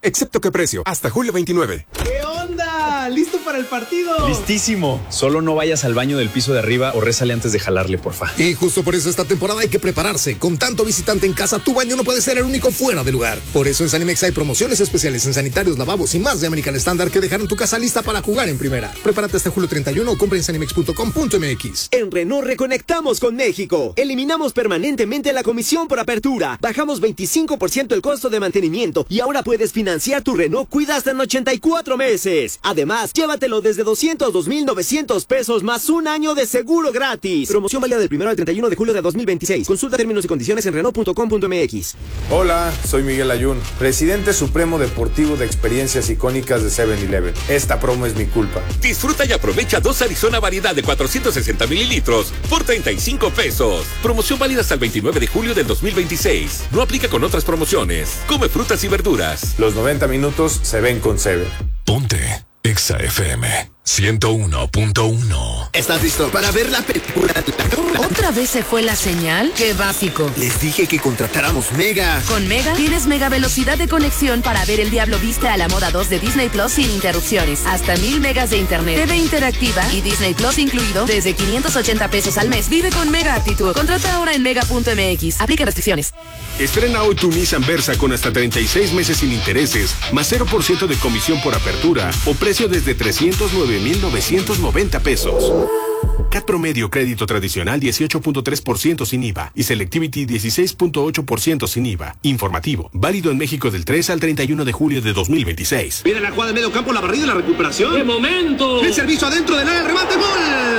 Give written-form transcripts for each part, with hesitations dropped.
excepto que precio, hasta julio 29. ¿Qué onda? ¿Listo para el partido? Listísimo. Solo no vayas al baño del piso de arriba o rézale antes de jalarle, porfa. Y justo por eso esta temporada hay que prepararse. Con tanto visitante en casa, tu baño no puede ser el único fuera de lugar. Por eso en Sanimex hay promociones especiales en sanitarios, lavabos y más de American Standard que dejaron tu casa lista para jugar en primera. Prepárate hasta julio 31 o compra en sanimex.com.mx. En Renault reconectamos con México. Eliminamos permanentemente la comisión por apertura. Bajamos 25% el costo de mantenimiento y ahora puedes financiar tu Renault Cuida hasta en 84 meses. Además, llévatelo desde 202,900 pesos más un año de seguro gratis. Promoción válida del 1 al 31 de julio de 2026. Consulta términos y condiciones en Renault.com.mx. Hola, soy Miguel Ayun, presidente supremo deportivo de experiencias icónicas de 7-Eleven. Esta promo es mi culpa. Disfruta y aprovecha 2 Arizona variedad de 460 mililitros por 35 pesos. Promoción válida hasta el 29 de julio del 2026. No aplica con otras promociones. Come frutas y verduras. Los 90 minutos se ven con 7. Ponte Exa FM 101.1. ¿Estás listo para ver la película? ¿Otra vez se fue la señal? ¡Qué básico! Les dije que contratáramos Mega. Con Mega tienes mega velocidad de conexión para ver El Diablo Viste a la Moda 2 de Disney Plus sin interrupciones. Hasta 1000 megas de internet, TV interactiva y Disney Plus incluido desde 580 pesos al mes. Vive con Mega Actitud. Contrata ahora en mega.mx. Aplica restricciones. Estrena hoy tu Nissan Versa con hasta 36 meses sin intereses, más 0% de comisión por apertura o precio desde 309,990 pesos. CAT promedio crédito tradicional 18.3% sin IVA y Selectivity 16.8% sin IVA. Informativo, válido en México del 3 al 31 de julio de 2026. Viene la jugada de medio campo, la barrida y la recuperación. ¡Qué momento! El servicio adentro del área, el remate, ¡gol!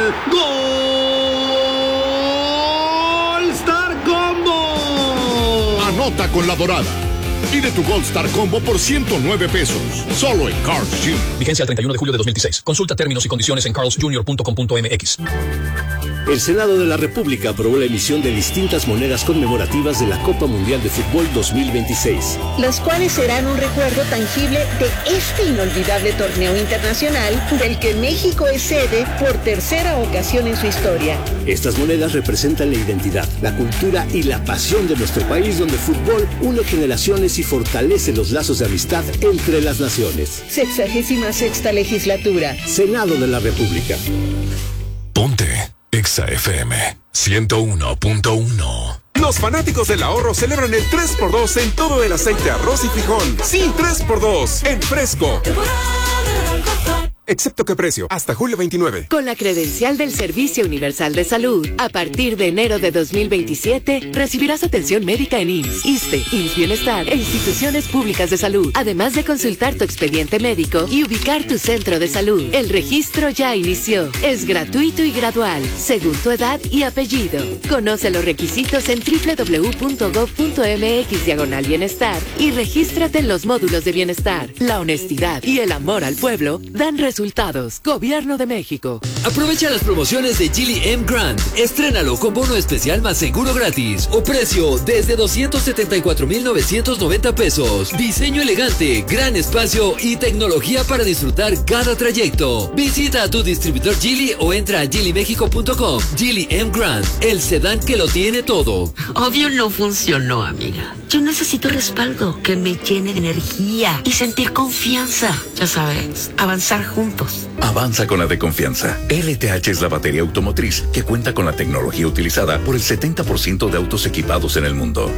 ¡Gol! ¡Star Combo! Anota con la Dorada. Pide tu Gold Star Combo por 109 pesos. Solo en Carl's Jr. Vigencia el 31 de julio de 2016. Consulta términos y condiciones en carlsjr.com.mx. El Senado de la República aprobó la emisión de distintas monedas conmemorativas de la Copa Mundial de Fútbol 2026. Las cuales serán un recuerdo tangible de este inolvidable torneo internacional del que México es sede por tercera ocasión en su historia. Estas monedas representan la identidad, la cultura y la pasión de nuestro país, donde el fútbol une generaciones y fortalece los lazos de amistad entre las naciones. 66ª legislatura. Senado de la República. Ponte Exa FM 101.1. Los fanáticos del ahorro celebran el 3x2 en todo el aceite, arroz y frijol. Sí, 3x2 en Fresco. Excepto que precio, hasta julio 29. Con la credencial del Servicio Universal de Salud, a partir de enero de 2027, recibirás atención médica en IMSS, ISSSTE, IMSS Bienestar e instituciones públicas de salud, además de consultar tu expediente médico y ubicar tu centro de salud. El registro ya inició. Es gratuito y gradual, según tu edad y apellido. Conoce los requisitos en www.gov.mx/bienestar y regístrate en los módulos de bienestar. La honestidad y el amor al pueblo dan resultados. Gobierno de México. Aprovecha las promociones de Geely M Grand. Estrénalo con bono especial más seguro gratis o precio desde 274,990 pesos. Diseño elegante, gran espacio y tecnología para disfrutar cada trayecto. Visita a tu distribuidor Geely o entra a geelymexico.com. Geely M Grand, el sedán que lo tiene todo. Obvio no funcionó, amiga. Yo necesito respaldo que me llene de energía y sentir confianza. Ya sabes, avanzar juntos. Avanza con la de confianza. LTH es la batería automotriz que cuenta con la tecnología utilizada por el 70% de autos equipados en el mundo.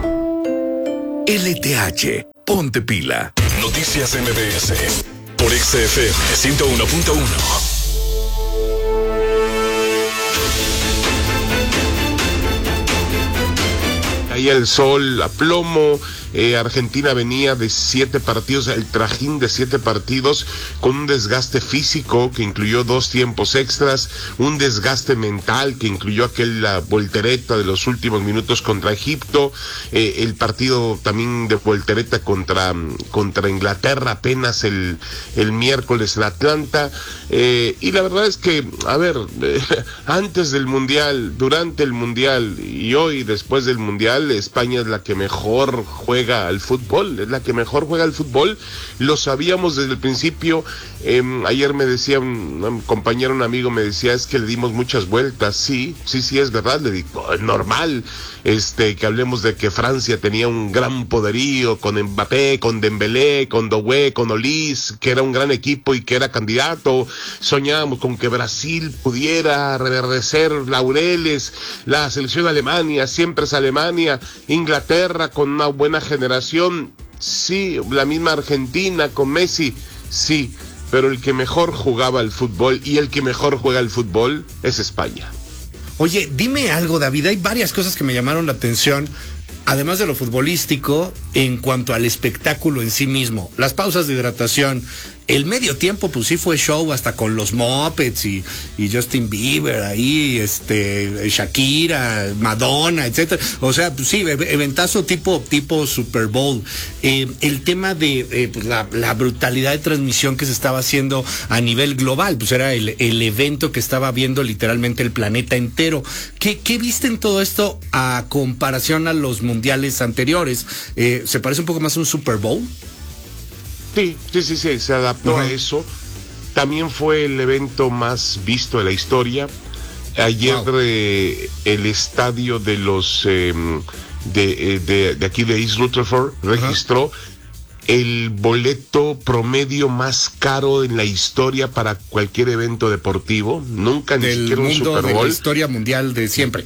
LTH, ponte pila. Noticias MBS por Exa FM 101.1. Ahí el sol a plomo. Argentina venía de 7 partidos, el trajín de 7 partidos, con un desgaste físico que incluyó 2 tiempos extras, un desgaste mental que incluyó aquella voltereta de los últimos minutos contra Egipto, el partido también de voltereta contra Inglaterra apenas el miércoles en Atlanta, y la verdad es que, antes del Mundial, durante el Mundial y hoy después del Mundial, España es la que mejor juega juega al fútbol, es la que mejor juega al fútbol. Lo sabíamos desde el principio. Ayer me decía un compañero, un amigo, me decía, es que le dimos muchas vueltas. Sí, es verdad, le digo, es normal que hablemos de que Francia tenía un gran poderío con Mbappé, con Dembélé, con Doué, con Olise, que era un gran equipo y que era candidato. Soñábamos con que Brasil pudiera reverdecer laureles, la selección de Alemania, siempre es Alemania, Inglaterra con una buena generación, sí, la misma Argentina con Messi, sí, pero el que mejor jugaba al fútbol y el que mejor juega al fútbol es España. Oye, dime algo, David, hay varias cosas que me llamaron la atención, además de lo futbolístico, en cuanto al espectáculo en sí mismo, las pausas de hidratación. El medio tiempo, pues sí fue show, hasta con los Muppets y Justin Bieber ahí, Shakira, Madonna, etcétera. O sea, pues sí, eventazo tipo Super Bowl. El tema de pues la brutalidad de transmisión que se estaba haciendo a nivel global, pues era el evento que estaba viendo literalmente el planeta entero. ¿Qué viste en todo esto a comparación a los mundiales anteriores? ¿Se parece un poco más a un Super Bowl? Sí, se adaptó a eso. También fue el evento más visto de la historia. Ayer el estadio de los de aquí de East Rutherford registró el boleto promedio más caro en la historia para cualquier evento deportivo. Nunca ni siquiera un Super Bowl. De la historia mundial de siempre.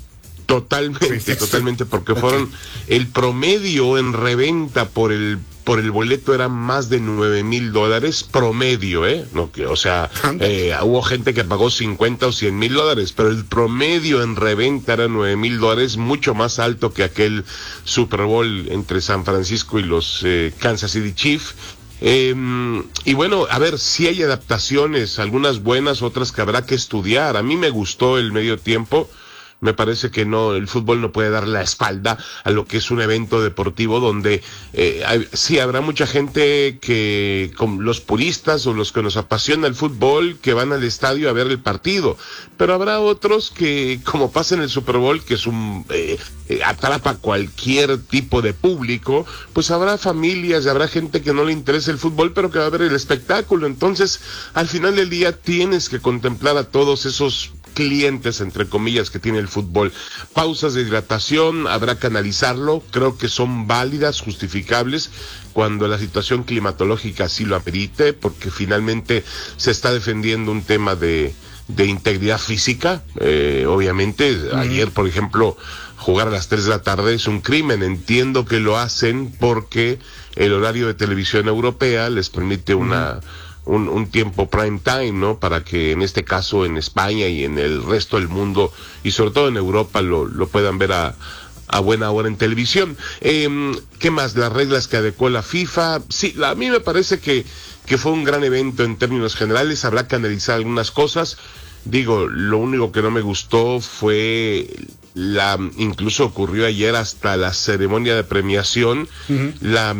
Totalmente, porque fueron el promedio en reventa por el boleto era más de $9,000 promedio, no, o sea, hubo gente que pagó $50,000 o $100,000, pero el promedio en reventa era $9,000, mucho más alto que aquel Super Bowl entre San Francisco y los Kansas City Chiefs. Y bueno, a ver, si hay adaptaciones, algunas buenas, otras que habrá que estudiar. A mí me gustó el medio tiempo. Me parece que no, el fútbol no puede dar la espalda a lo que es un evento deportivo donde sí habrá mucha gente que, como los puristas o los que nos apasiona el fútbol, que van al estadio a ver el partido, pero habrá otros que, como pasa en el Super Bowl, que es atrapa cualquier tipo de público, pues habrá familias y habrá gente que no le interesa el fútbol, pero que va a ver el espectáculo. Entonces, al final del día tienes que contemplar a todos esos clientes, entre comillas, que tiene el fútbol. Pausas de hidratación, habrá que analizarlo, creo que son válidas, justificables, cuando la situación climatológica así lo amerite, porque finalmente se está defendiendo un tema de integridad física, obviamente. Ayer, por ejemplo, jugar a las 3 de la tarde es un crimen. Entiendo que lo hacen porque el horario de televisión europea les permite un tiempo prime time, ¿no? Para que en este caso en España y en el resto del mundo y sobre todo en Europa lo puedan ver a buena hora en televisión. ¿Qué más? Las reglas que adecuó la FIFA. Sí, a mí me parece que fue un gran evento en términos generales. Habrá que analizar algunas cosas. Digo, lo único que no me gustó fue incluso ocurrió ayer hasta la ceremonia de premiación, la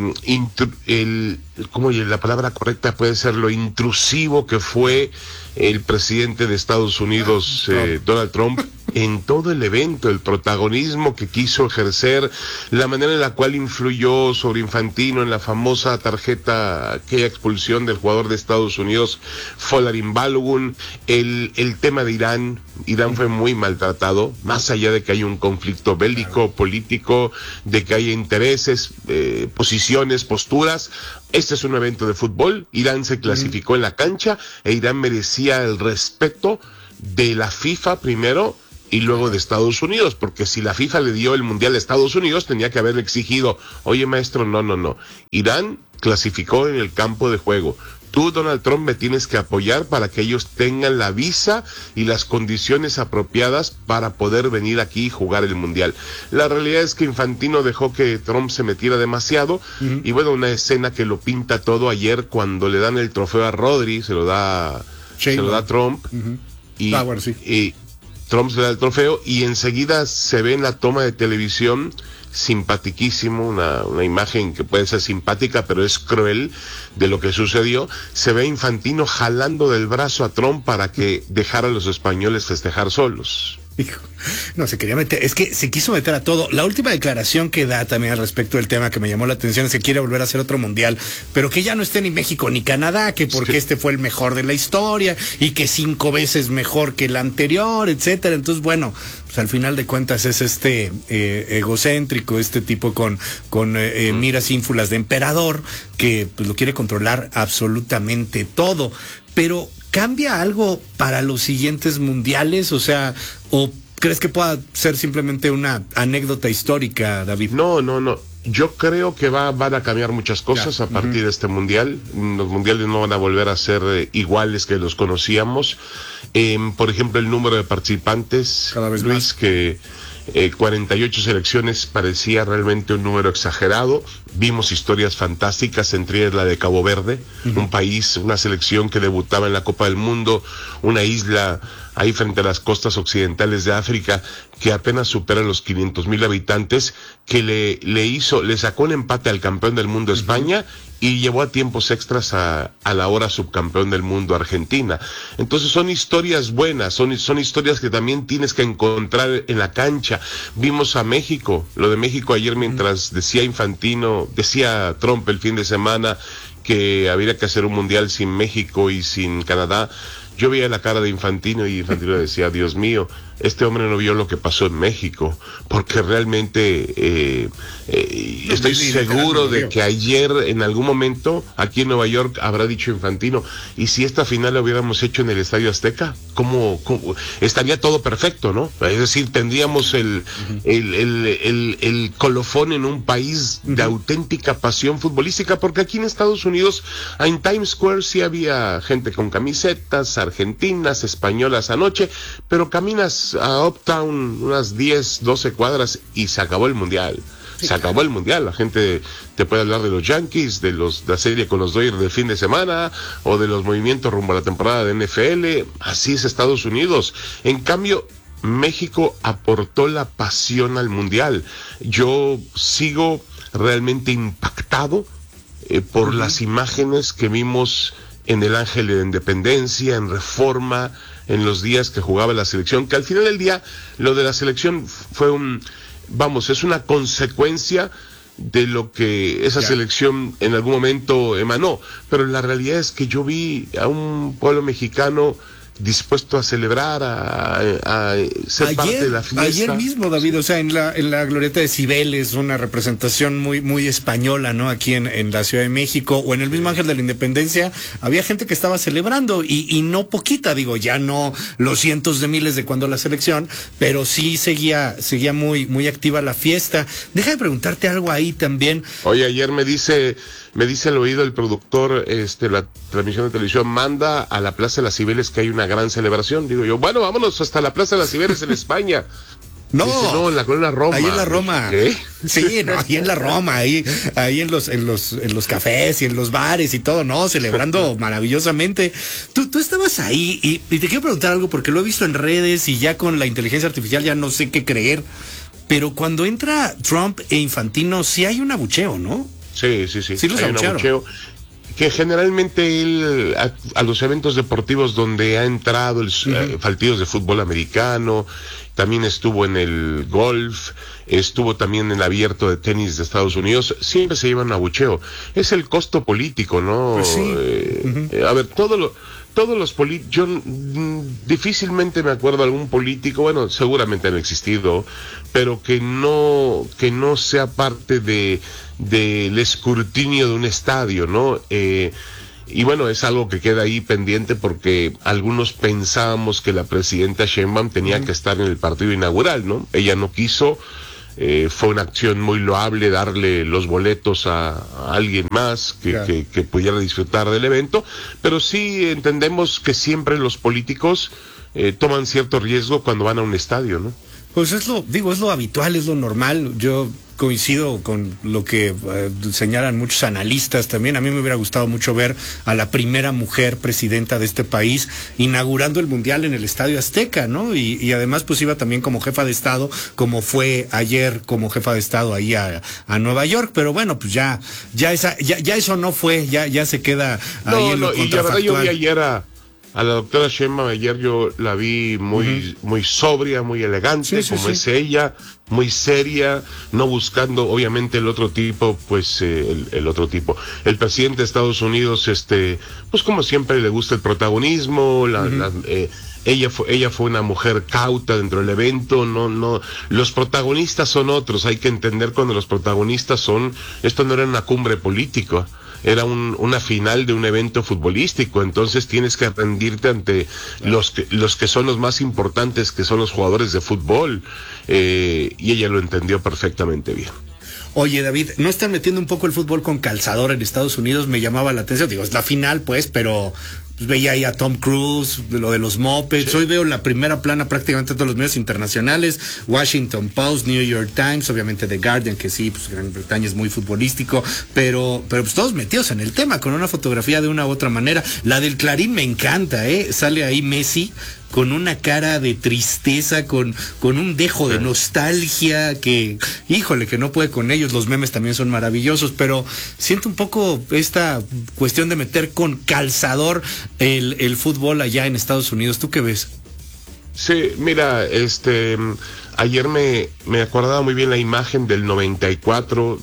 palabra correcta puede ser lo intrusivo que fue el presidente de Estados Unidos, Donald Trump, en todo el evento, el protagonismo que quiso ejercer, la manera en la cual influyó sobre Infantino en la famosa tarjeta, aquella expulsión del jugador de Estados Unidos, Folarin Balogun, el tema de Irán fue muy maltratado, más allá de que hay un conflicto bélico, político, de que hay intereses, posiciones, posturas. Este es un evento de fútbol. Irán se clasificó en la cancha e Irán merecía el respeto de la FIFA primero y luego de Estados Unidos, porque si la FIFA le dio el Mundial a Estados Unidos, tenía que haberle exigido, oye maestro, no. Irán clasificó en el campo de juego. Tú, Donald Trump, me tienes que apoyar para que ellos tengan la visa y las condiciones apropiadas para poder venir aquí y jugar el Mundial. La realidad es que Infantino dejó que Trump se metiera demasiado, y bueno, una escena que lo pinta todo ayer cuando le dan el trofeo a Rodri, se lo da Trump, y Trump se le da el trofeo, y enseguida se ve en la toma de televisión, simpatiquísimo, una imagen que puede ser simpática, pero es cruel de lo que sucedió. Se ve Infantino jalando del brazo a Trump para que dejara a los españoles festejar solos. Hijo, no, se quería meter, es que se quiso meter a todo. La última declaración que da también al respecto del tema que me llamó la atención es que quiere volver a hacer otro mundial, pero que ya no esté ni México ni Canadá, que porque este fue el mejor de la historia y que 5 veces mejor que el anterior, etcétera. Entonces, bueno, pues al final de cuentas es egocéntrico, este tipo con miras ínfulas de emperador, que pues lo quiere controlar absolutamente todo. Pero ¿cambia algo para los siguientes mundiales? O sea, ¿o crees que pueda ser simplemente una anécdota histórica, David? No. Yo creo que van a cambiar muchas cosas a partir de este mundial. Los mundiales no van a volver a ser iguales que los conocíamos. Por ejemplo, el número de participantes, cada vez Luis, más. que 48 selecciones parecía realmente un número exagerado. Vimos historias fantásticas, entre ellas la de Cabo Verde, un país, una selección que debutaba en la Copa del Mundo, una isla ahí frente a las costas occidentales de África, que apenas supera los 500,000 habitantes, que le sacó un empate al campeón del mundo España y llevó a tiempos extras a la ahora subcampeón del mundo Argentina. Entonces son historias buenas, son historias que también tienes que encontrar en la cancha. Vimos a México, lo de México ayer mientras decía Trump el fin de semana que habría que hacer un mundial sin México y sin Canadá. Yo veía la cara de Infantino y Infantino decía, Dios mío, este hombre no vio lo que pasó en México, porque realmente estoy seguro de que ayer en algún momento aquí en Nueva York habrá dicho Infantino, y si esta final la hubiéramos hecho en el Estadio Azteca, ¿cómo estaría todo perfecto, ¿no? Es decir, tendríamos el colofón en un país de auténtica pasión futbolística, porque aquí en Estados Unidos, en Times Square sí había gente con camisetas argentinas, españolas anoche, pero caminas a Uptown unas 10, 12 cuadras y se acabó el mundial. Se acabó el mundial. La gente te puede hablar de los Yankees, de la serie con los Dodgers del fin de semana, o de los movimientos rumbo a la temporada de NFL. Así es Estados Unidos. En cambio, México aportó la pasión al mundial. Yo sigo realmente impactado por las imágenes que vimos en el Ángel de la Independencia, en Reforma, en los días que jugaba la selección, que al final del día lo de la selección fue es una consecuencia de lo que esa selección en algún momento emanó, pero la realidad es que yo vi a un pueblo mexicano dispuesto a celebrar, a ser parte de la fiesta. Ayer mismo, David, o sea, en la glorieta de Cibeles, una representación muy, muy española, ¿no? Aquí en la Ciudad de México, o en el mismo Ángel de la Independencia, había gente que estaba celebrando, y no poquita, digo, ya no los cientos de miles de cuando la selección, pero sí seguía muy, muy activa la fiesta. Deja de preguntarte algo ahí también. Oye, ayer me dice al oído el productor, la transmisión de televisión, manda a la Plaza de las Cibeles que hay una gran celebración. Digo yo, bueno, vámonos hasta la Plaza de las Cibeles en España. No, dice, no, en la colonia Roma. Ahí en la Roma. ¿Qué? Sí, no, ahí en la Roma, ahí en los cafés y en los bares y todo, no, celebrando maravillosamente. Tú estabas ahí y te quiero preguntar algo porque lo he visto en redes y ya con la inteligencia artificial ya no sé qué creer. Pero cuando entra Trump e Infantino, sí hay un abucheo, ¿no? Sí. Sí los hay un abucheo. Que generalmente él, a los eventos deportivos donde ha entrado, partidos de fútbol americano, también estuvo en el golf, estuvo también en el abierto de tenis de Estados Unidos, siempre se lleva un abucheo. Es el costo político, ¿no? Pues sí. A ver, todos los políticos, yo difícilmente me acuerdo de algún político, bueno, seguramente han existido, pero que no sea parte del escrutinio de un estadio, ¿no? Y bueno, es algo que queda ahí pendiente porque algunos pensábamos que la presidenta Sheinbaum tenía que estar en el partido inaugural, ¿no? Ella no quiso. Fue una acción muy loable darle los boletos a alguien más que pudiera disfrutar del evento, pero sí entendemos que siempre los políticos toman cierto riesgo cuando van a un estadio, ¿no? Pues es lo habitual, es lo normal. Yo coincido con lo que señalan muchos analistas también. A mí me hubiera gustado mucho ver a la primera mujer presidenta de este país inaugurando el Mundial en el Estadio Azteca, ¿no? Y además pues iba también como jefa de Estado, como fue ayer como jefa de Estado ahí a Nueva York, pero bueno, pues ya eso no fue, ya se queda ahí en lo contrafactual. Y la verdad yo vi ayer A la doctora Sheinbaum ayer yo la vi muy sobria, muy elegante, es ella, muy seria, no buscando obviamente el otro tipo, pues el otro tipo. El presidente de Estados Unidos, pues como siempre le gusta el protagonismo, ella fue una mujer cauta dentro del evento, no, los protagonistas son otros, hay que entender cuando los protagonistas esto no era una cumbre política. Era una final de un evento futbolístico, entonces tienes que rendirte ante los que son los más importantes, que son los jugadores de fútbol, y ella lo entendió perfectamente bien. Oye, David, ¿no están metiendo un poco el fútbol con calzador en Estados Unidos? Me llamaba la atención, digo, es la final, pues, pero pues, veía ahí a Tom Cruise, lo de los Muppets. Sí. Hoy veo la primera plana prácticamente de todos los medios internacionales, Washington Post, New York Times, obviamente The Guardian, que sí, pues Gran Bretaña es muy futbolístico, pero pues todos metidos en el tema, con una fotografía de una u otra manera. La del Clarín me encanta, sale ahí Messi con una cara de tristeza, con un dejo de nostalgia que, híjole, que no puede con ellos. Los memes también son maravillosos, pero siento un poco esta cuestión de meter con calzador el fútbol allá en Estados Unidos. ¿Tú qué ves? Sí, mira, ayer me acordaba muy bien la imagen del 94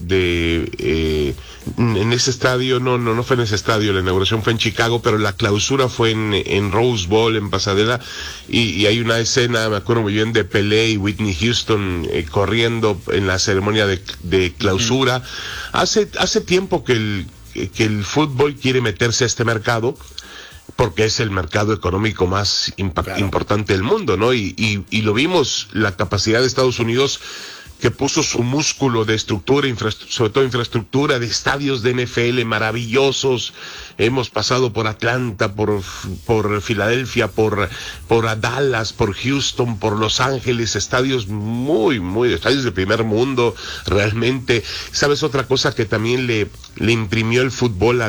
en ese estadio, no fue en ese estadio, la inauguración fue en Chicago, pero la clausura fue en Rose Bowl, en Pasadena, y hay una escena, me acuerdo muy bien, de Pelé y Whitney Houston corriendo en la ceremonia de clausura. Hace tiempo que el fútbol quiere meterse a este mercado, porque es el mercado económico más importante del mundo, ¿no? Y lo vimos, la capacidad de Estados Unidos, que puso su músculo de estructura, sobre todo infraestructura, de estadios de NFL maravillosos. Hemos pasado por Atlanta, por Filadelfia, por Dallas, por Houston, por Los Ángeles, estadios estadios de primer mundo, realmente. ¿Sabes otra cosa que también le imprimió el fútbol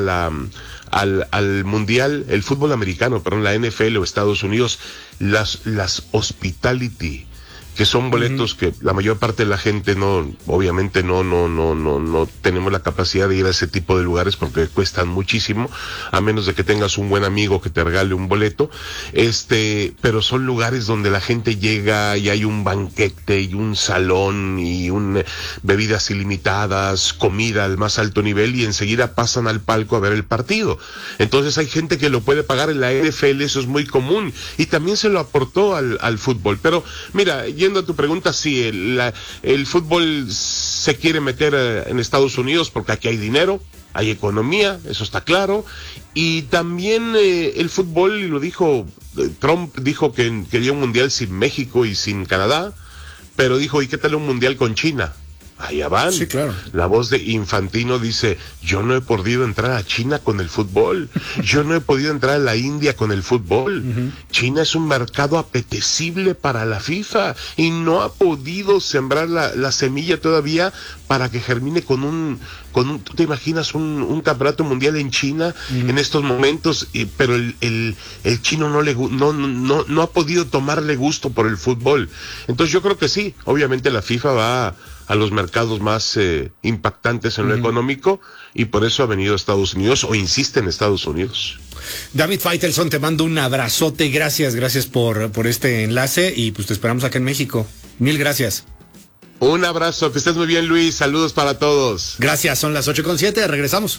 al mundial, el fútbol americano, la NFL o Estados Unidos? Las hospitality, que son boletos que la mayor parte de la gente obviamente no tenemos la capacidad de ir a ese tipo de lugares porque cuestan muchísimo, a menos de que tengas un buen amigo que te regale un boleto, pero son lugares donde la gente llega y hay un banquete y un salón y bebidas ilimitadas, comida al más alto nivel, y enseguida pasan al palco a ver el partido. Entonces hay gente que lo puede pagar en la NFL, eso es muy común, y también se lo aportó al fútbol. Pero mira, yendo a tu pregunta, sí, el fútbol se quiere meter en Estados Unidos porque aquí hay dinero, hay economía, eso está claro, y también el fútbol, lo dijo Trump, dijo que quería un mundial sin México y sin Canadá, pero dijo, ¿y qué tal un mundial con China? Allá van. Sí, claro. La voz de Infantino dice, yo no he podido entrar a China con el fútbol, yo no he podido entrar a la India con el fútbol. China es un mercado apetecible para la FIFA y no ha podido sembrar la semilla todavía para que germine con ¿tú te imaginas un campeonato mundial en China en estos momentos? Pero el chino no ha podido tomarle gusto por el fútbol. Entonces yo creo que sí, obviamente la FIFA va a los mercados más impactantes en lo económico, y por eso ha venido a Estados Unidos, o insiste en Estados Unidos. David Faitelson, te mando un abrazote, gracias por este enlace, y pues te esperamos acá en México. Mil gracias. Un abrazo, que estés muy bien, Luis, saludos para todos. Gracias, son las 8:07, regresamos.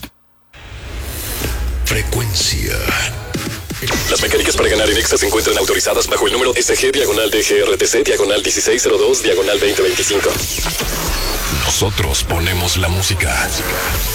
Frecuencia. Las mecánicas para ganar en Exa se encuentran autorizadas bajo el número SG/DGRTC/1602/2025. Nosotros ponemos la música.